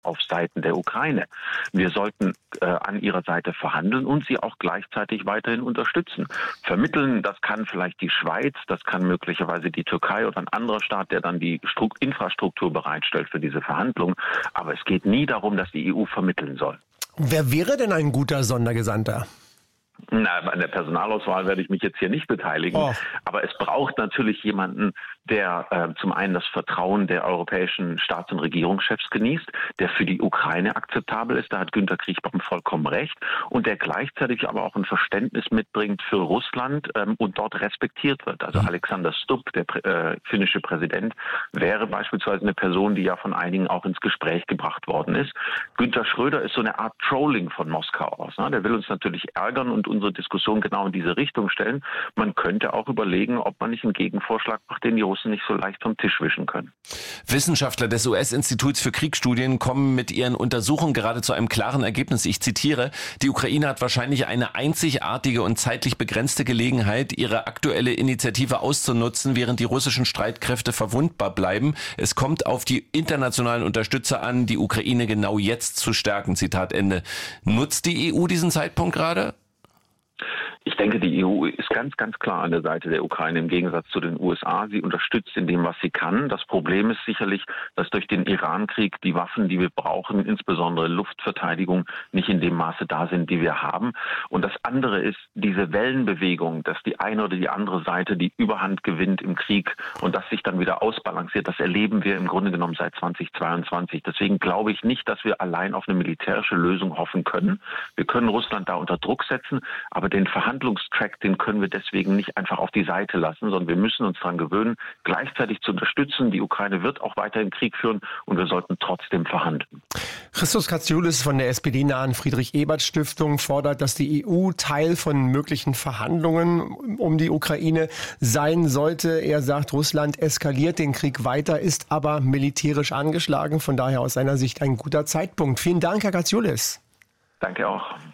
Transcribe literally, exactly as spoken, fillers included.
auf Seiten der Ukraine. Wir sollten äh, an ihrer Seite verhandeln und sie auch gleichzeitig weiterhin unterstützen. Vermitteln, das kann vielleicht die Schweiz, das kann möglicherweise die Türkei oder ein anderer Staat, der dann die Stru- Infrastruktur bereitstellt für diese Verhandlungen. Aber es geht nie darum, dass die E U vermitteln soll. Wer wäre denn ein guter Sondergesandter? Na, an der Personalauswahl werde ich mich jetzt hier nicht beteiligen. Oh. Aber es braucht natürlich jemanden, der äh, zum einen das Vertrauen der europäischen Staats- und Regierungschefs genießt, der für die Ukraine akzeptabel ist, da hat Günter Kriechbaum vollkommen recht, und der gleichzeitig aber auch ein Verständnis mitbringt für Russland ähm, und dort respektiert wird. Also Alexander Stubb, der äh, finnische Präsident, wäre beispielsweise eine Person, die ja von einigen auch ins Gespräch gebracht worden ist. Günter Schröder ist so eine Art Trolling von Moskau aus. Ne? Der will uns natürlich ärgern und unsere Diskussion genau in diese Richtung stellen. Man könnte auch überlegen, ob man nicht einen Gegenvorschlag macht, den die Russen nicht so leicht vom Tisch wischen können. Wissenschaftler des U S-Instituts für Kriegsstudien kommen mit ihren Untersuchungen gerade zu einem klaren Ergebnis. Ich zitiere: Die Ukraine hat wahrscheinlich eine einzigartige und zeitlich begrenzte Gelegenheit, ihre aktuelle Initiative auszunutzen, während die russischen Streitkräfte verwundbar bleiben. Es kommt auf die internationalen Unterstützer an, die Ukraine genau jetzt zu stärken. Zitat Ende. Nutzt die E U diesen Zeitpunkt gerade? Ich denke, die E U ist ganz, ganz klar an der Seite der Ukraine im Gegensatz zu den U S A. Sie unterstützt in dem, was sie kann. Das Problem ist sicherlich, dass durch den Iran-Krieg die Waffen, die wir brauchen, insbesondere Luftverteidigung, nicht in dem Maße da sind, die wir haben. Und das andere ist diese Wellenbewegung, dass die eine oder die andere Seite die Überhand gewinnt im Krieg und das sich dann wieder ausbalanciert. Das erleben wir im Grunde genommen seit zweitausendzweiundzwanzig. Deswegen glaube ich nicht, dass wir allein auf eine militärische Lösung hoffen können. Wir können Russland da unter Druck setzen, aber den Verhandlungstrack, den können wir deswegen nicht einfach auf die Seite lassen, sondern wir müssen uns daran gewöhnen, gleichzeitig zu unterstützen. Die Ukraine wird auch weiterhin Krieg führen und wir sollten trotzdem verhandeln. Christos Katsioullis von der S P D-nahen Friedrich-Ebert-Stiftung fordert, dass die E U Teil von möglichen Verhandlungen um die Ukraine sein sollte. Er sagt, Russland eskaliert den Krieg weiter, ist aber militärisch angeschlagen. Von daher aus seiner Sicht ein guter Zeitpunkt. Vielen Dank, Herr Katsioullis. Danke auch.